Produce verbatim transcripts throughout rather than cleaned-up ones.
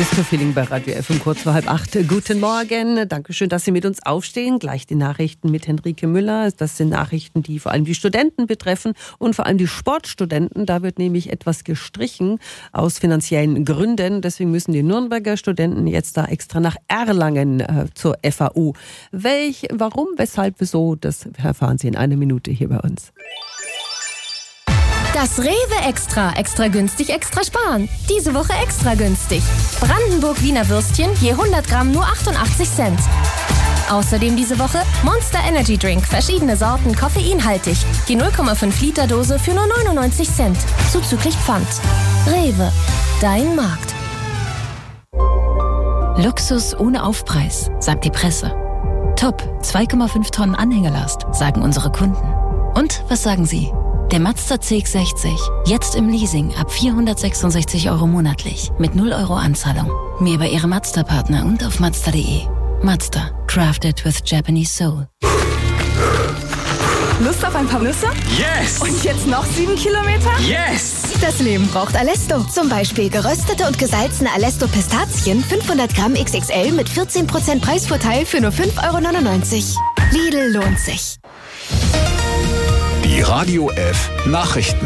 Disco-Feeling bei Radio F um kurz vor halb acht. Guten Morgen. Dankeschön, dass Sie mit uns aufstehen. Gleich die Nachrichten mit Henrike Müller. Das sind Nachrichten, die vor allem die Studenten betreffen und vor allem die Sportstudenten. Da wird nämlich etwas gestrichen aus finanziellen Gründen. Deswegen müssen die Nürnberger Studenten jetzt da extra nach Erlangen äh, zur F A U. Welch, warum, weshalb, wieso, das erfahren Sie in einer Minute hier bei uns. Das Rewe Extra. Extra günstig, extra sparen. Diese Woche extra günstig. Brandenburg Wiener Würstchen je hundert Gramm nur achtundachtzig Cent. Außerdem diese Woche Monster Energy Drink. Verschiedene Sorten, koffeinhaltig. Die null Komma fünf Liter Dose für nur neunundneunzig Cent. Zuzüglich Pfand. Rewe. Dein Markt. Luxus ohne Aufpreis, sagt die Presse. Top, zwei Komma fünf Tonnen Anhängerlast, sagen unsere Kunden. Und was sagen Sie? Der Mazda C X sechzig, jetzt im Leasing ab vierhundertsechsundsechzig Euro monatlich mit null Euro Anzahlung. Mehr bei Ihrem Mazda-Partner und auf Mazda punkt de. Mazda, crafted with Japanese soul. Lust auf ein paar Nüsse? Yes! Und jetzt noch sieben Kilometer? Yes! Das Leben braucht Alesto. Zum Beispiel geröstete und gesalzene Alesto Pistazien, fünfhundert Gramm X X L mit vierzehn Prozent Preisvorteil für nur fünf Euro neunundneunzig. Lidl lohnt sich. Die Radio F Nachrichten.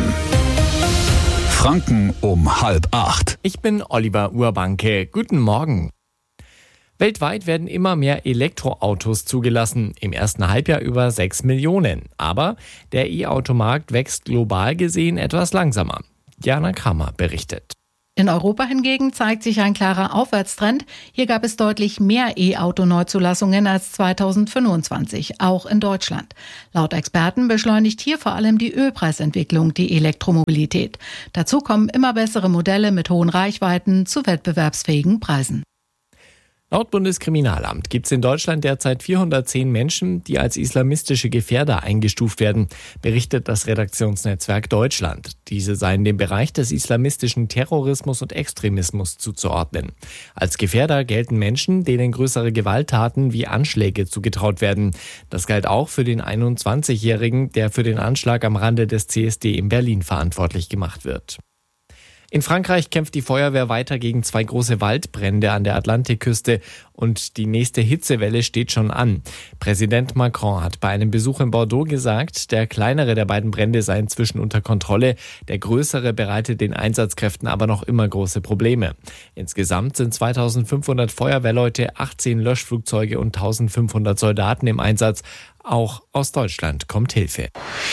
Franken um halb acht. Ich bin Oliver Urbanke. Guten Morgen. Weltweit werden immer mehr Elektroautos zugelassen. Im ersten Halbjahr über sechs Millionen. Aber der E-Automarkt wächst global gesehen etwas langsamer. Jana Kramer berichtet. In Europa hingegen zeigt sich ein klarer Aufwärtstrend. Hier gab es deutlich mehr E-Auto-Neuzulassungen als zweitausendfünfundzwanzig, auch in Deutschland. Laut Experten beschleunigt hier vor allem die Ölpreisentwicklung die Elektromobilität. Dazu kommen immer bessere Modelle mit hohen Reichweiten zu wettbewerbsfähigen Preisen. Laut Bundeskriminalamt gibt es in Deutschland derzeit vierhundertzehn Menschen, die als islamistische Gefährder eingestuft werden, berichtet das Redaktionsnetzwerk Deutschland. Diese seien dem Bereich des islamistischen Terrorismus und Extremismus zuzuordnen. Als Gefährder gelten Menschen, denen größere Gewalttaten wie Anschläge zugetraut werden. Das galt auch für den einundzwanzigjährigen, der für den Anschlag am Rande des C S D in Berlin verantwortlich gemacht wird. In Frankreich kämpft die Feuerwehr weiter gegen zwei große Waldbrände an der Atlantikküste und die nächste Hitzewelle steht schon an. Präsident Macron hat bei einem Besuch in Bordeaux gesagt, der kleinere der beiden Brände sei inzwischen unter Kontrolle, der größere bereitet den Einsatzkräften aber noch immer große Probleme. Insgesamt sind zweitausendfünfhundert Feuerwehrleute, achtzehn Löschflugzeuge und eintausendfünfhundert Soldaten im Einsatz. Auch aus Deutschland kommt Hilfe.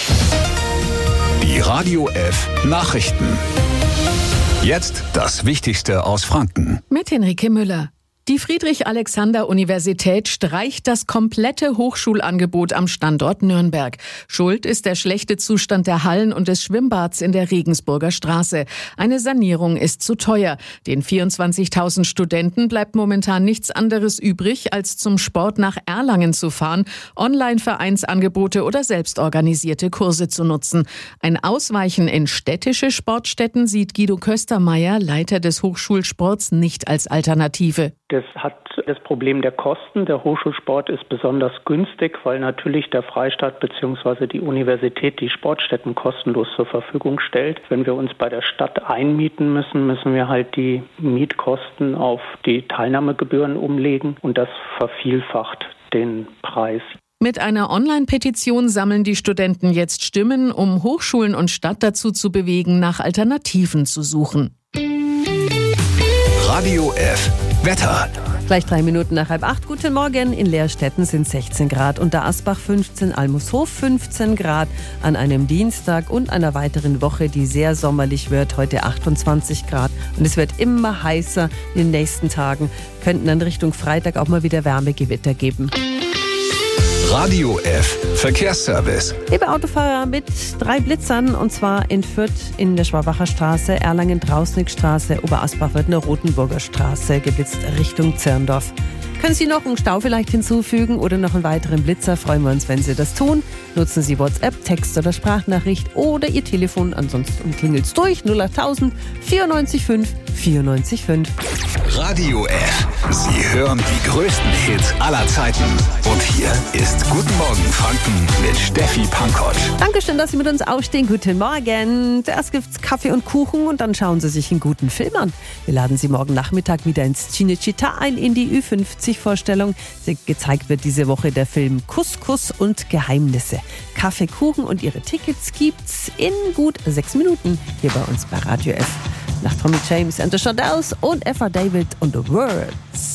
Die Radio F Nachrichten. Jetzt das Wichtigste aus Franken. Mit Henrike Müller. Die Friedrich-Alexander-Universität streicht das komplette Hochschulangebot am Standort Nürnberg. Schuld ist der schlechte Zustand der Hallen und des Schwimmbads in der Regensburger Straße. Eine Sanierung ist zu teuer. Den vierundzwanzigtausend Studenten bleibt momentan nichts anderes übrig, als zum Sport nach Erlangen zu fahren, Online-Vereinsangebote oder selbstorganisierte Kurse zu nutzen. Ein Ausweichen in städtische Sportstätten sieht Guido Köstermeier, Leiter des Hochschulsports, nicht als Alternative. Das hat das Problem der Kosten. Der Hochschulsport ist besonders günstig, weil natürlich der Freistaat bzw. die Universität die Sportstätten kostenlos zur Verfügung stellt. Wenn wir uns bei der Stadt einmieten müssen, müssen wir halt die Mietkosten auf die Teilnahmegebühren umlegen und das vervielfacht den Preis. Mit einer Online-Petition sammeln die Studenten jetzt Stimmen, um Hochschulen und Stadt dazu zu bewegen, nach Alternativen zu suchen. Radio F Wetter. Gleich drei Minuten nach halb acht. Guten Morgen. In Leerstetten sind sechzehn Grad, Unterasbach fünfzehn, Almushof fünfzehn Grad an einem Dienstag und einer weiteren Woche, die sehr sommerlich wird. Heute achtundzwanzig Grad und es wird immer heißer in den nächsten Tagen. Könnten dann Richtung Freitag auch mal wieder Wärmegewitter geben. Radio F Verkehrsservice. Liebe Autofahrer, mit drei Blitzern, und zwar in Fürth in der Schwabacher Straße, Erlangen Trausnickstraße, Oberasbach wird in der Rotenburger Straße geblitzt Richtung Zirndorf. Können Sie noch einen Stau vielleicht hinzufügen oder noch einen weiteren Blitzer? Freuen wir uns, wenn Sie das tun. Nutzen Sie WhatsApp, Text oder Sprachnachricht oder Ihr Telefon. Ansonsten klingelt's durch null achttausend vierundneunzig fünf vierundneunzig fünf. Radio F. Sie hören die größten Hits aller Zeiten. Und hier ist Guten Morgen Franken mit Steffi Pankoć. Dankeschön, dass Sie mit uns aufstehen. Guten Morgen. Zuerst gibt's Kaffee und Kuchen und dann schauen Sie sich einen guten Film an. Wir laden Sie morgen Nachmittag wieder ins Cinecittà ein in die Ü fünfzig Vorstellung. Gezeigt wird diese Woche der Film Couscous und Geheimnisse. Kaffee, Kuchen und Ihre Tickets gibt's in gut sechs Minuten hier bei uns bei Radio F. Nach Tommy James and the Shadows und Eva David und The Words.